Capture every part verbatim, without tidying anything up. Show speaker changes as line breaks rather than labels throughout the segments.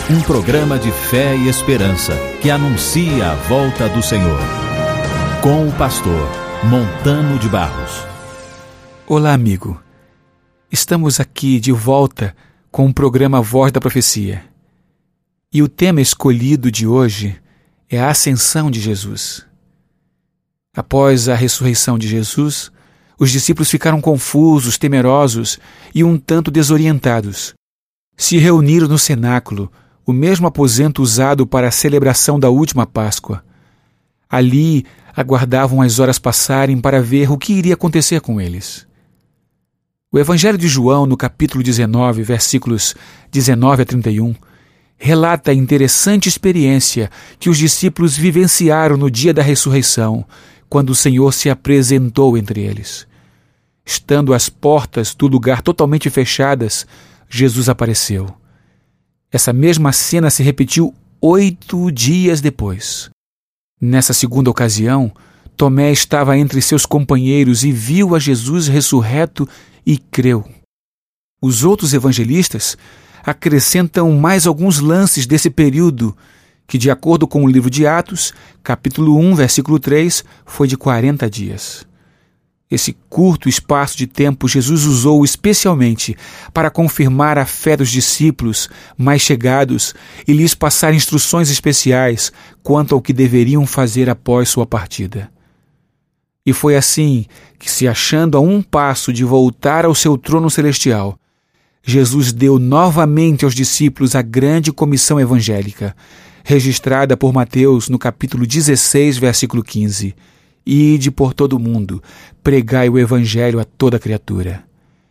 Um programa de fé e esperança que anuncia a volta do Senhor. Com o pastor Montano de Barros.
Olá, amigo. Estamos aqui de volta com o programa Voz da Profecia. E o tema escolhido de hoje é a ascensão de Jesus. Após a ressurreição de Jesus, os discípulos ficaram confusos, temerosos e um tanto desorientados. Se reuniram no cenáculo, o mesmo aposento usado para a celebração da última Páscoa. Ali aguardavam as horas passarem para ver o que iria acontecer com eles. O Evangelho de João, no capítulo dezenove, versículos dezenove a trinta e um, relata a interessante experiência que os discípulos vivenciaram no dia da ressurreição, quando o Senhor se apresentou entre eles. Estando as portas do lugar totalmente fechadas, Jesus apareceu. Essa mesma cena se repetiu oito dias depois. Nessa segunda ocasião, Tomé estava entre seus companheiros e viu a Jesus ressurreto e creu. Os outros evangelistas acrescentam mais alguns lances desse período, que, de acordo com o livro de Atos, capítulo um, versículo três, foi de quarenta dias. Esse curto espaço de tempo Jesus usou especialmente para confirmar a fé dos discípulos mais chegados e lhes passar instruções especiais quanto ao que deveriam fazer após sua partida. E foi assim que, se achando a um passo de voltar ao seu trono celestial, Jesus deu novamente aos discípulos a grande comissão evangélica, registrada por Mateus no capítulo dezesseis, versículo quinze. Ide por todo o mundo, pregai o Evangelho a toda criatura.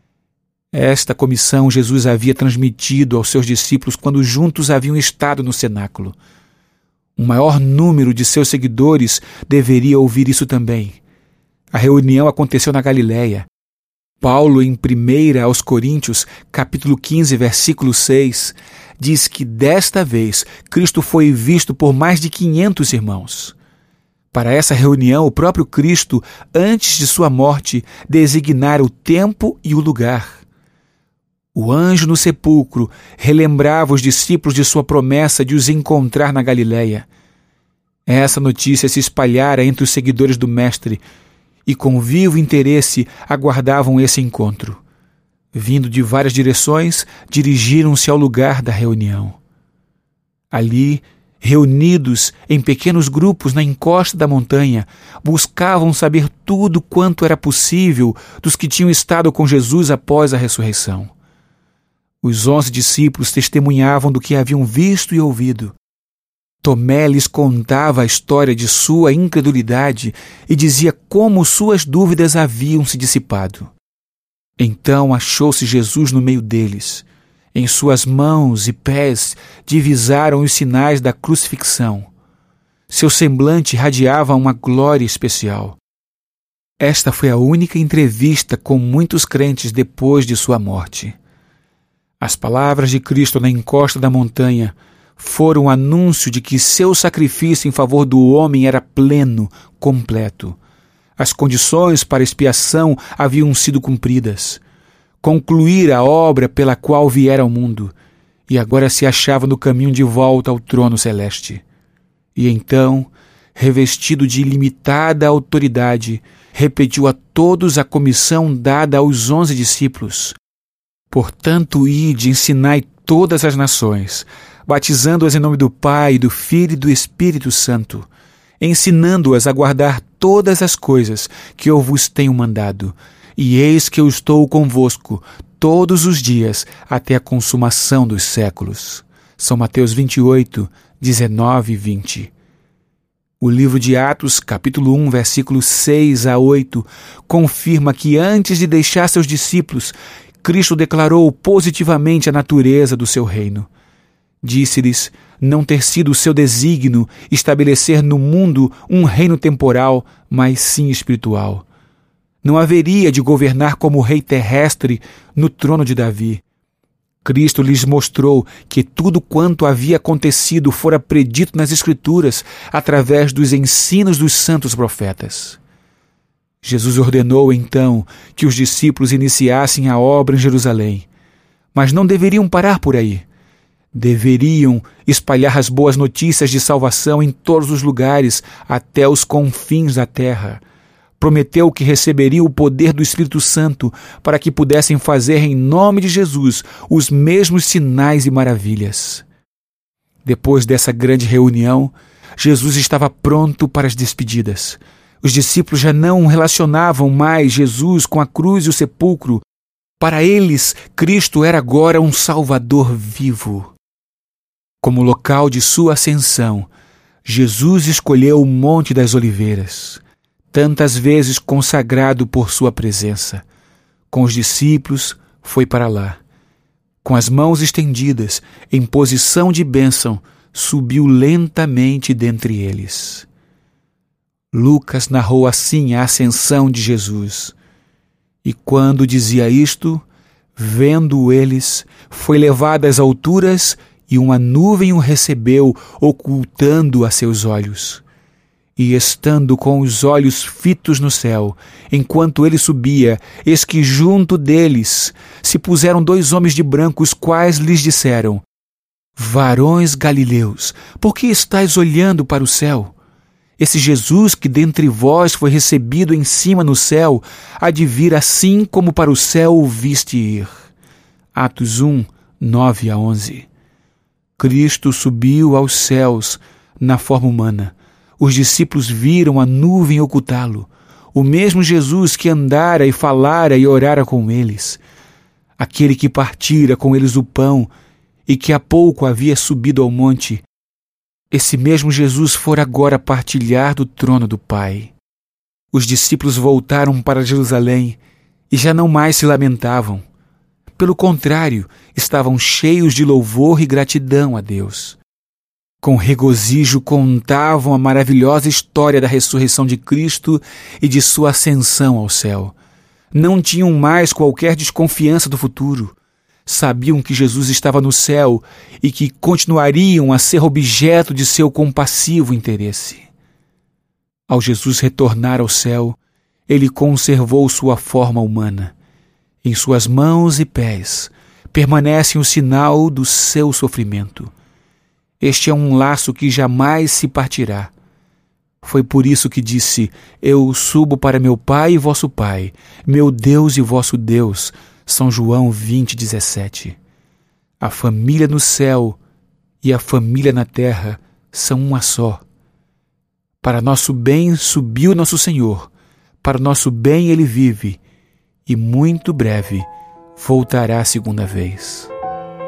Esta comissão Jesus havia transmitido aos seus discípulos quando juntos haviam estado no cenáculo. Um maior número de seus seguidores deveria ouvir isso também. A reunião aconteceu na Galileia. Paulo, em primeira aos Coríntios, capítulo quinze, versículo seis, diz que desta vez Cristo foi visto por mais de quinhentos irmãos. Para essa reunião, o próprio Cristo, antes de sua morte, designara o tempo e o lugar. O anjo no sepulcro relembrava os discípulos de sua promessa de os encontrar na Galileia. Essa notícia se espalhara entre os seguidores do Mestre e, com vivo interesse, aguardavam esse encontro. Vindo de várias direções, dirigiram-se ao lugar da reunião. Ali, reunidos em pequenos grupos na encosta da montanha, buscavam saber tudo quanto era possível dos que tinham estado com Jesus após a ressurreição. Os onze discípulos testemunhavam do que haviam visto e ouvido. Tomé lhes contava a história de sua incredulidade e dizia como suas dúvidas haviam se dissipado. Então achou-se Jesus no meio deles. Em suas mãos e pés divisaram os sinais da crucifixão. Seu semblante radiava uma glória especial. Esta foi a única entrevista com muitos crentes depois de sua morte. As palavras de Cristo na encosta da montanha foram um anúncio de que seu sacrifício em favor do homem era pleno, completo. As condições para expiação haviam sido cumpridas. Concluir a obra pela qual viera ao mundo, e agora se achava no caminho de volta ao trono celeste. E então, revestido de ilimitada autoridade, repetiu a todos a comissão dada aos onze discípulos. Portanto, ide, ensinai todas as nações, batizando-as em nome do Pai, do Filho e do Espírito Santo, ensinando-as a guardar todas as coisas que eu vos tenho mandado. E eis que eu estou convosco todos os dias até a consumação dos séculos. São Mateus vinte e oito, dezenove e vinte. O livro de Atos, capítulo um, versículos seis a oito, confirma que antes de deixar seus discípulos, Cristo declarou positivamente a natureza do seu reino. Disse-lhes não ter sido o seu desígnio estabelecer no mundo um reino temporal, mas sim espiritual. Não haveria de governar como rei terrestre no trono de Davi. Cristo lhes mostrou que tudo quanto havia acontecido fora predito nas Escrituras através dos ensinos dos santos profetas. Jesus ordenou, então, que os discípulos iniciassem a obra em Jerusalém. Mas não deveriam parar por aí. Deveriam espalhar as boas notícias de salvação em todos os lugares, até os confins da terra. Prometeu que receberia o poder do Espírito Santo para que pudessem fazer em nome de Jesus os mesmos sinais e maravilhas. Depois dessa grande reunião, Jesus estava pronto para as despedidas. Os discípulos já não relacionavam mais Jesus com a cruz e o sepulcro. Para eles, Cristo era agora um Salvador vivo. Como local de sua ascensão, Jesus escolheu o Monte das Oliveiras, tantas vezes consagrado por sua presença. Com os discípulos, foi para lá. Com as mãos estendidas, em posição de bênção, subiu lentamente dentre eles. Lucas narrou assim a ascensão de Jesus. E quando dizia isto, vendo eles, foi levado às alturas e uma nuvem o recebeu, ocultando a seus olhos. E estando com os olhos fitos no céu, enquanto ele subia, eis que junto deles se puseram dois homens de branco, os quais lhes disseram: Varões galileus, por que estáis olhando para o céu? Esse Jesus que dentre vós foi recebido em cima no céu, há de vir assim como para o céu o viste ir. Atos um, nove a onze. Cristo subiu aos céus na forma humana. Os discípulos viram a nuvem ocultá-lo, o mesmo Jesus que andara e falara e orara com eles, aquele que partira com eles o pão e que há pouco havia subido ao monte. Esse mesmo Jesus fora agora partilhar do trono do Pai. Os discípulos voltaram para Jerusalém e já não mais se lamentavam. Pelo contrário, estavam cheios de louvor e gratidão a Deus. Com regozijo contavam a maravilhosa história da ressurreição de Cristo e de sua ascensão ao céu. Não tinham mais qualquer desconfiança do futuro. Sabiam que Jesus estava no céu e que continuariam a ser objeto de seu compassivo interesse. Ao Jesus retornar ao céu, ele conservou sua forma humana. Em suas mãos e pés permanece o sinal do seu sofrimento. Este é um laço que jamais se partirá. Foi por isso que disse: Eu subo para meu Pai e vosso Pai, meu Deus e vosso Deus. São João vinte, dezessete. A família no céu e a família na terra são uma só. Para nosso bem subiu nosso Senhor, para nosso bem ele vive, e muito breve voltará a segunda vez.